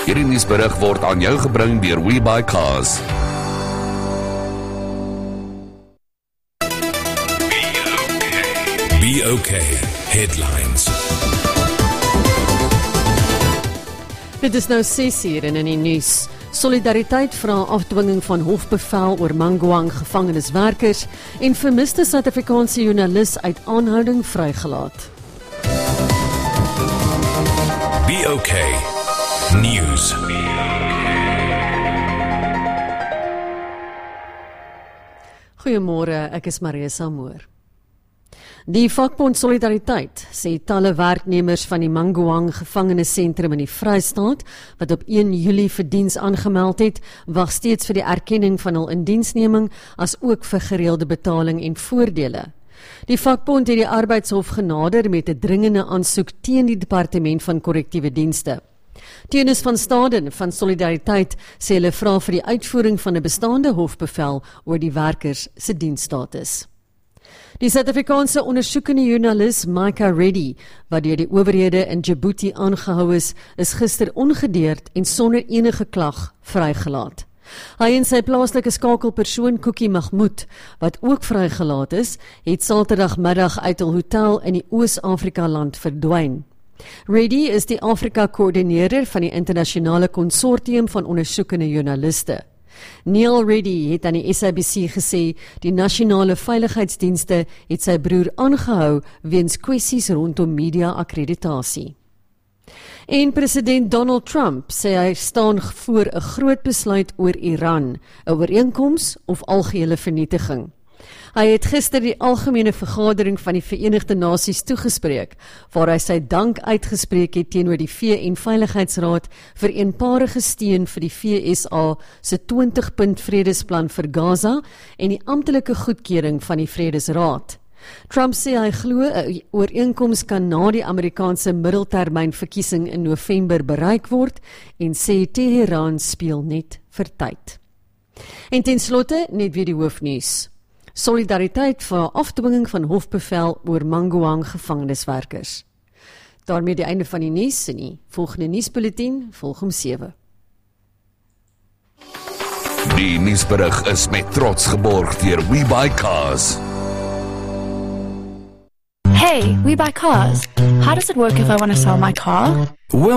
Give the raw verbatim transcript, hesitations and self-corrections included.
Hierdie nuusberig word aan jou gebring deur WeBuyCars. Be okay. Headlines. Dit is nou ses uur en in die nuus. Solidariteit vra afdwinging van hofbevel oor Manguang gevangeniswerkers en vermiste Suid-Afrikaanse joernalis uit aanhouding vrygelaat. Be okay. News. Goeiemôre, ek is Marisa Moor. Die vakbond Solidariteit sê talle werknemers van die Manguang gevangenisentrum in die Vrystaat, wat op een Julie vir diens aangemeld het, wag steeds vir die erkenning van hul indiensneming, as ook vir gereelde betaling en voordele. Die vakbond het die arbeidshof genader met 'n dringende aansoek teen die departement van korrektiewe dienste. Tenis van Staden van Solidariteit sê hulle vra vir die uitvoering van 'n bestaande hofbevel oor die werkers se diensstatus. Die Suid-Afrikaanse ondersoekende joernalis Micah Reddy, wat deur die owerhede in Djibouti aangehou is, is gister ongedeerd en sonder enige klag vrygelaat. Hy en sy plaaslike skakelpersoon Cookie Mahmoud, wat ook vrygelaat is, het Saterdagmiddag uit hul hotel in die Oos-Afrika land verdwyn. Reddy is die Afrika-koördineerder van die internasionale konsortium van ondersoekende joernaliste. Neil Reddy het aan die S A B C gesê die nasionale veiligheidsdienste het sy broer aangehou weens kwessies rondom media-akkreditasie. En president Donald Trump sê hy staan voor 'n groot besluit oor Iran, 'n ooreenkoms of algehele vernietiging. Hy het gister die algemene vergadering van die Verenigde Nasies toegespreek, waar hy sy dank uitgespreek het teenoor die V N-veiligheidsraad vir eenparige steun vir die V S A se twintig punt vredesplan vir Gaza en die amptelike goedkeuring van die Vredesraad. Trump sê hy glo 'n ooreenkoms kan na die Amerikaanse middeltermynverkiesing in November bereik word en sê Teheran speel net vir tyd. En ten slotte net weer die hoofnuus. Solidariteit vir afdwinging van hofbevel oor Manguang gevangeniswerkers. Daarmee die einde van die nuus en die volgende nuusbulletin volg om sewe. Die nuusberig is met trots geborg deur WeBuyCars. Hey, we buy cars. How does it work if I want to sell my car? Well,